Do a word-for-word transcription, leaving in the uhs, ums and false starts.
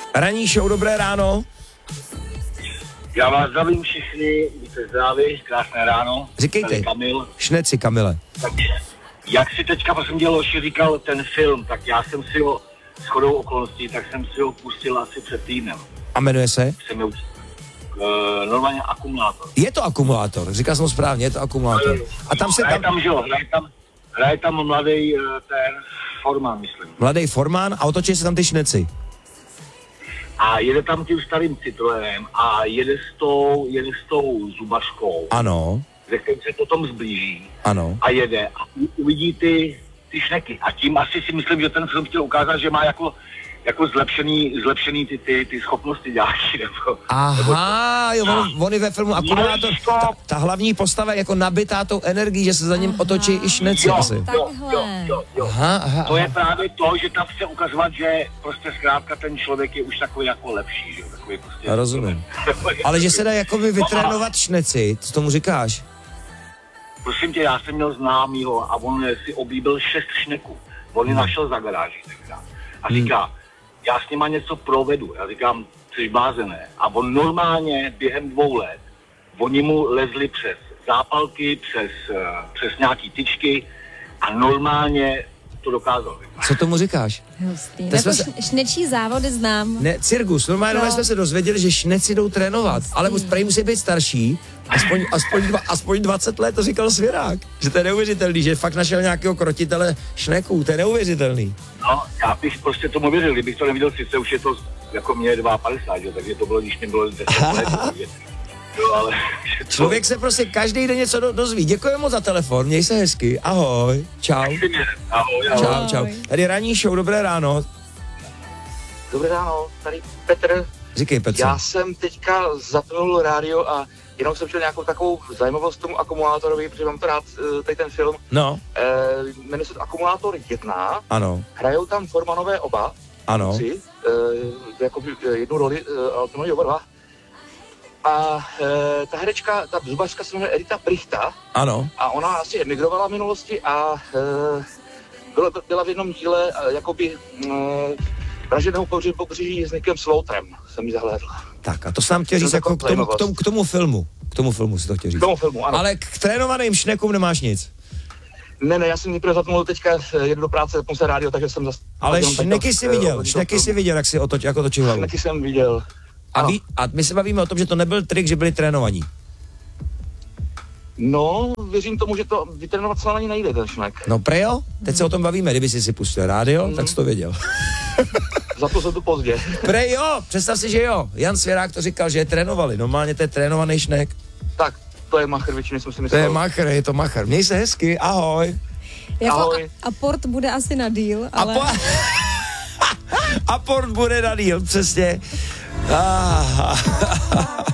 Ranní show, dobré ráno. Já vás zdravím všichni, víte zdraví, krásné ráno. Říkejte, Kamil. šneci Kamile. Takže, jak si teďka, prosím tě, Loši, říkal ten film, tak já jsem si ho shodou okolností, tak jsem si ho pustil asi před týdnem. A jmenuje se? Jsem uh, normálně Akumulátor. Je to Akumulátor, říkal jsem správně, je to Akumulátor. A tam se hraje tam... tam, že jo, hraje tam, hraje tam mladý uh, ten Forman, myslím. Mladý Forman a otočí se tam ty šneci. A jede tam tím starým Citroenem a jede s tou, jede s tou zubařkou. Ano. Ze kterým se potom zblíží. Ano. A jede a uvidí ty, ty šneky. A tím asi si myslím, že ten film chtěl ukázat, že má jako, jako zlepšený, zlepšený ty, ty, ty schopnosti nějaký. Nebo, Aha, nebo, jo, on, on je ve filmu Akumulátor. Ta, ta hlavní postava je jako nabitá tou energií, že se za ním otočí i šneci jo, asi. Jo, jo, jo, jo. Aha, aha, to je aha. právě to, že tam chce ukazovat, že prostě zkrátka ten člověk je už takový jako lepší, že jo, takový prostě... Já rozumím. Ale že se dá jako by vytrénovat šneci, co tomu říkáš? Prosím tě, já jsem měl známýho a on si oblíbil šest šneků. On je našel za garáží tenkrát. A říká, já s nima něco provedu. Já říkám, jsi blázené. A on normálně během dvou let, oni mu lezli přes zápalky, přes, přes nějaký tyčky a normálně to dokázal. Co tomu říkáš? Hustý. Jako se... šnečí závody znám. Ne, cirkus. Normálně no. jsme se dozvěděli, že šneci jdou trénovat, Hustý. Ale prej musí být starší, aspoň, aspoň, dva, aspoň dvacet let, to říkal Svěrák. Že to je neuvěřitelný, že fakt našel nějakého krotitele šneků, to je neuvěřitelný. No, já bych prostě tomu věřil, kdybych to neviděl, sice už je to jako mě padesát dva, takže to bylo, když mi bylo deset let. Jo, ale to... Člověk se prostě každý den něco do, dozví. Děkuji moc za telefon, měj se hezky, ahoj, čau. Ahoj, ahoj. Čau, čau. Tady ranní show, dobré ráno. Dobré ráno, tady Petr. Říkej, Petře. Já jsem teďka zapnul rádio a jenom jsem chtěl nějakou takovou zajímavost tomu Akumulátorovi, protože mám to rád, tady ten film. No. E, jmenuje se to Akumulátor jedna. Ano. Hrajou tam Formanové oba. Ano. Tři, e, jako jednu roli, ale to mají oba dva. A e, ta herečka, ta zubařka se jmenuje Edita Prichta. Ano. A ona asi emigrovala v minulosti a e, byla, byla v jednom díle e, jakoby e, vraženého pobřeží s Nickem Slaughterem, jsem ji zahlédl. Tak a to jsem chtěl říct jako k tomu, k, tomu, k tomu filmu. K tomu filmu si to chtěl říct. K tomu filmu, ano. Ale k trénovaným šnekům nemáš nic. Ne, ne, já jsem nejprve zapnul teďka, jedu do práce, zapnul se rádio, takže jsem zase... Ale šneky jsi viděl, šneky jsi viděl, jak si otoč, jako točí hlavu. Šneky jsem viděl. A, ví, a my se bavíme o tom, že to nebyl trik, že byli trénovaní. No, věřím tomu, že to vytrénovat se na ní nejde, ten šnek. No prejo, teď se o tom bavíme, kdyby jsi si pustil rádio, mm. tak jsi to věděl. Zapnul jsem to pozdě. Prejo, představ si, že jo. Jan Svěrák to říkal, že je trénovali, normálně to je trénovaný šnek. Tak, to je machr, většině jsem si myslel. To je machr, je to machr. Měj se hezky, ahoj. Jako ahoj. A, a port bude asi na díl, ale... A, po... a port bude na díl, přesně. Ah.